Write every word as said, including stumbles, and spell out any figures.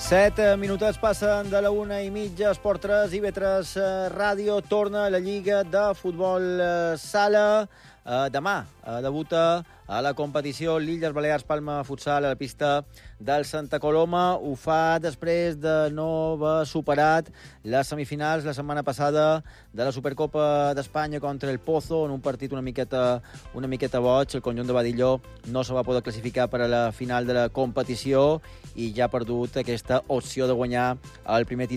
Set minutets passen de la una i mitja. Esport tres, I B tres Ràdio. Torna a la Lliga de Futbol Sala. Uh, demà uh, debuta a la competició l'Illes Balears Palma Futsal a la pista del Santa Coloma. Ho fa després de no haver superat les semifinals la setmana passada de la Supercopa d'Espanya contra el Pozo, en un partit una miqueta, una miqueta boig. El conjunt de Badilló no se va poder classificar per a la final de la competició i ja ha perdut aquesta opció de guanyar el primer títol